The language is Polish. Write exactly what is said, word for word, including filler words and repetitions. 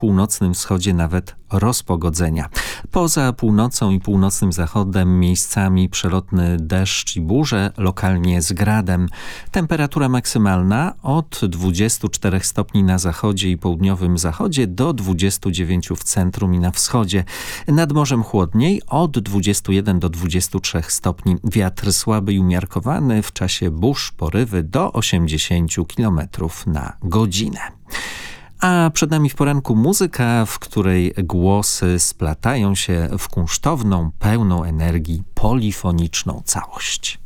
północnym wschodzie nawet rozpogodzenia. Poza północą i północnym zachodem miejscami przelotny deszcz i burze, lokalnie z gradem. Temperatura maksymalna od dwudziestu czterech stopni na zachodzie i południowym zachodzie do dwudziestu dziewięciu w centrum i na wschodzie. Nad morzem chłodniej od dwudziestu jeden do dwudziestu trzech stopni. Wiatr słaby i umiarkowany, w czasie burz porywy do osiemdziesięciu kilometrów na godzinę. A przed nami w poranku muzyka, w której głosy splatają się w kunsztowną, pełną energii polifoniczną całość.